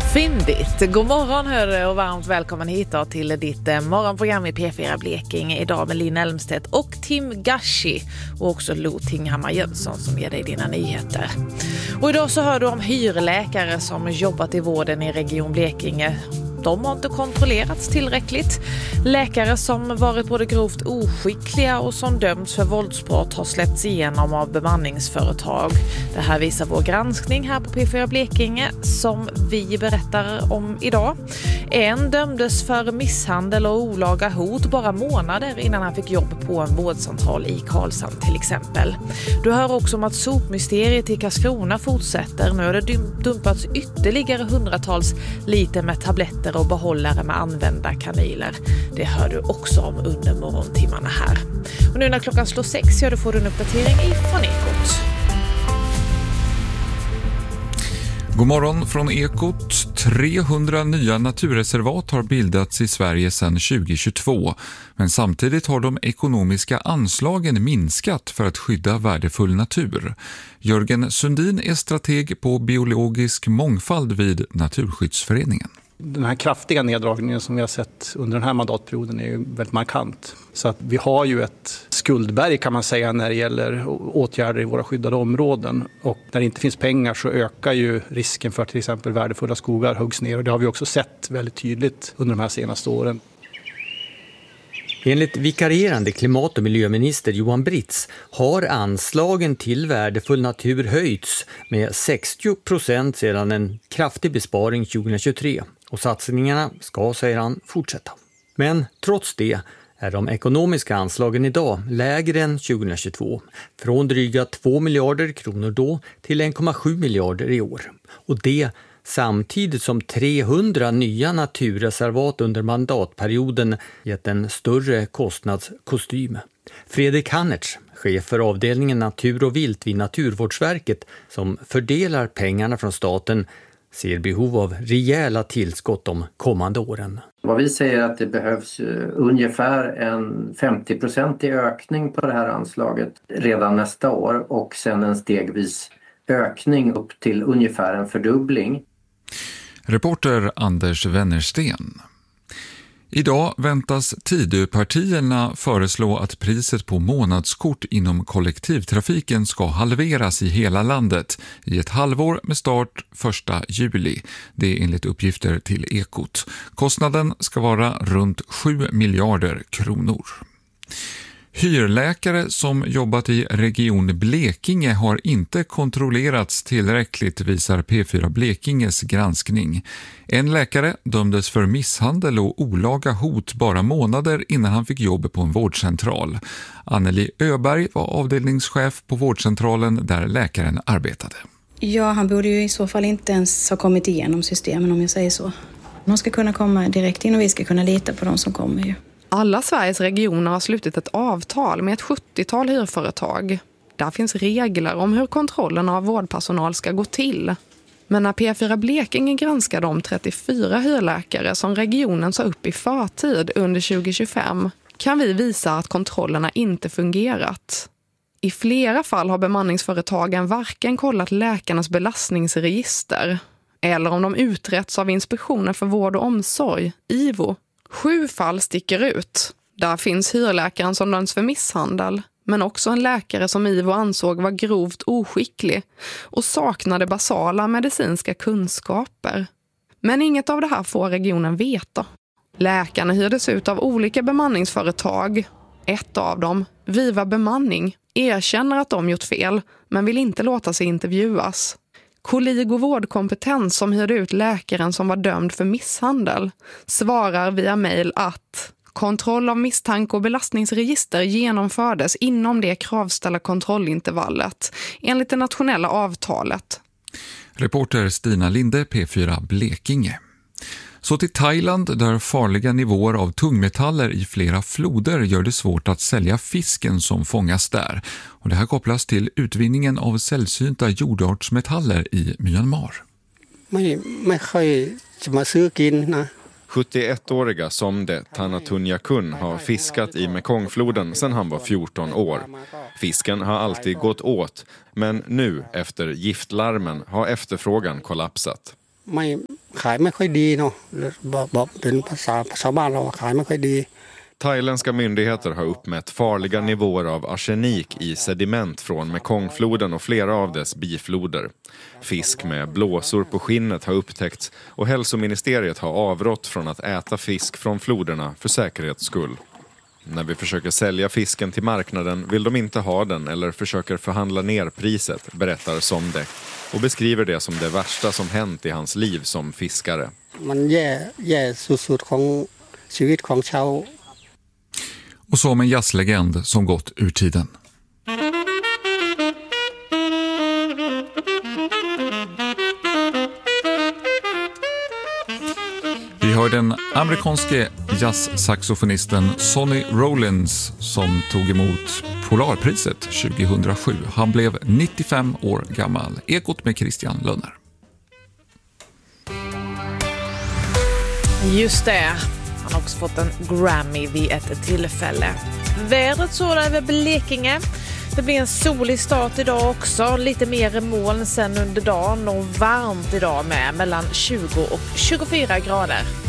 Fyndigt. God morgon hörru och varmt välkommen hit till ditt morgonprogram i P4 Blekinge idag med Linn Elmstedt och Tim Gashi och också Lo Tinghammar Jönsson som ger dig dina nyheter. Och idag så hör du om hyrläkare som jobbat i vården i Region Blekinge. De har inte kontrollerats tillräckligt. Läkare som varit både grovt oskickliga och som dömts för våldsbrott har släppts igenom av bemanningsföretag. Det här visar vår granskning här på P4 Blekinge som vi berättar om idag. En dömdes för misshandel och olaga hot bara månader innan han fick jobb på en vårdcentral i Karlshamn till exempel. Du hör också om att sopmysteriet i Karlskrona fortsätter. Nu har det dumpats ytterligare hundratals liter med tabletter och behållare med använda kanyler. Det hör du också om under morgontimmarna här. Och nu när klockan slår 6 då får du en uppdatering från Ekot. God morgon från Ekot. 300 nya naturreservat har bildats i Sverige sedan 2022. Men samtidigt har de ekonomiska anslagen minskat för att skydda värdefull natur. Jörgen Sundin är strateg på biologisk mångfald vid Naturskyddsföreningen. Den här kraftiga neddragningen som vi har sett under den här mandatperioden är ju väldigt markant. Så att vi har ju ett skuldberg kan man säga när det gäller åtgärder i våra skyddade områden. Och när det inte finns pengar så ökar ju risken för till exempel värdefulla skogar huggs ner. Och det har vi också sett väldigt tydligt under de här senaste åren. Enligt vikarierande klimat- och miljöminister Johan Britz har anslagen till värdefull natur höjts med 60% sedan en kraftig besparing 2023. Och satsningarna ska, säger han, fortsätta. Men trots det är de ekonomiska anslagen idag lägre än 2022. Från dryga 2 miljarder kronor då till 1,7 miljarder i år. Och det samtidigt som 300 nya naturreservat under mandatperioden gett en större kostnadskostym. Fredrik Hannertz, chef för avdelningen Natur och vilt vid Naturvårdsverket som fördelar pengarna från staten, ser behov av rejäla tillskott de kommande åren. Vad vi säger är att det behövs ungefär en 50% ökning på det här anslaget redan nästa år och sen en stegvis ökning upp till ungefär en fördubbling. Reporter Anders Wennersten. Idag väntas Tidöpartierna föreslå att priset på månadskort inom kollektivtrafiken ska halveras i hela landet i ett halvår med start 1 juli. Det är enligt uppgifter till Ekot. Kostnaden ska vara runt 7 miljarder kronor. Hyrläkare som jobbat i Region Blekinge har inte kontrollerats tillräckligt, visar P4 Blekinges granskning. En läkare dömdes för misshandel och olaga hot bara månader innan han fick jobb på en vårdcentral. Anneli Öberg var avdelningschef på vårdcentralen där läkaren arbetade. Ja, han borde ju i så fall inte ens ha kommit igenom systemen om jag säger så. De ska kunna komma direkt in och vi ska kunna lita på de som kommer ju. Alla Sveriges regioner har slutit ett avtal med ett 70-tal hyrföretag. Där finns regler om hur kontrollen av vårdpersonal ska gå till. Men när P4 Blekinge granskade de 34 hyrläkare som regionen sa upp i förtid under 2025 kan vi visa att kontrollerna inte fungerat. I flera fall har bemanningsföretagen varken kollat läkarnas belastningsregister eller om de utretts av Inspektionen för vård och omsorg, IVO. 7 fall sticker ut. Där finns hyrläkaren som döms för misshandel, men också en läkare som IVO ansåg var grovt oskicklig och saknade basala medicinska kunskaper. Men inget av det här får regionen veta. Läkarna hyrdes ut av olika bemanningsföretag. Ett av dem, Viva Bemanning, erkänner att de gjort fel, men vill inte låta sig intervjuas. Kolligo vårdkompetens som hyrde ut läkaren som var dömd för misshandel svarar via mejl att kontroll av misstanke och belastningsregister genomfördes inom det kravställda kontrollintervallet enligt det nationella avtalet. Reporter Stina Linde, P4 Blekinge. Så till Thailand där farliga nivåer av tungmetaller i flera floder gör det svårt att sälja fisken som fångas där. Och det här kopplas till utvinningen av sällsynta jordartsmetaller i Myanmar. 71-åriga Somde Thanatunjakun har fiskat i Mekongfloden sedan han var 14 år. Fisken har alltid gått åt, men nu efter giftlarmen har efterfrågan kollapsat. ขายไม่ค่อยดีเนาะบอกเป็นภาษาชาวบ้านเราขายไม่ค่อยดี Thailändska myndigheter har uppmätt farliga nivåer av arsenik i sediment från Mekongfloden och flera av dess bifloder. Fisk med blåsor på skinnet har upptäckts och hälsoministeriet har avrått från att äta fisk från floderna för säkerhets skull. När vi försöker sälja fisken till marknaden vill de inte ha den eller försöker förhandla ner priset, berättar Somdek och beskriver det som det värsta som hänt i hans liv som fiskare. Man ger suddของชีวิตของชาว Och som en jazzlegend som gått ur tiden. Vi hör den amerikanske jazzsaxofonisten Sonny Rollins som tog emot Polarpriset 2007. Han blev 95 år gammal. Ekot med Christian Lönner. Just det. Han har också fått en Grammy vid ett tillfälle. Vädret så över Blekinge. Det blir en solig start idag också. Lite mer moln sen under dagen och varmt idag med mellan 20 och 24 grader.